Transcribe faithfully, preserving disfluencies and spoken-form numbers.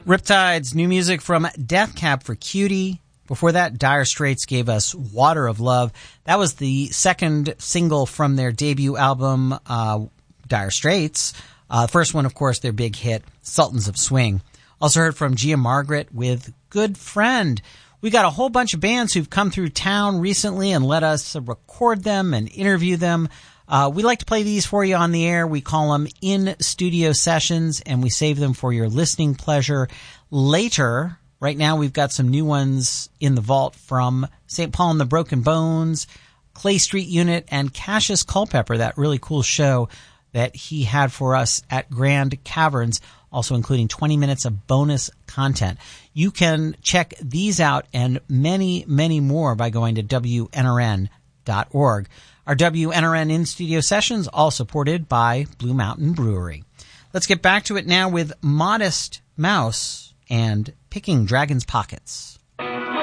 Riptide's new music from Death Cab for Cutie. Before that, Dire Straits gave us Water of Love. That was the second single from their debut album, uh, Dire Straits. Uh, the first one, of course, their big hit, Sultans of Swing. Also heard from Gia Margaret with Good Friend. We got a whole bunch of bands who've come through town recently and let us record them and interview them. Uh, we like to play these for you on the air. We call them in-studio sessions, and we save them for your listening pleasure later. Right now, we've got some new ones in the vault from Saint Paul and the Broken Bones, Clay Street Unit, and Cassius Culpepper, that really cool show that he had for us at Grand Caverns, also including twenty minutes of bonus content. You can check these out and many, many more by going to W N R N dot org. Our W N R N in-studio sessions, all supported by Blue Mountain Brewery. Let's get back to it now with Modest Mouse and Picking Dragon's Pockets.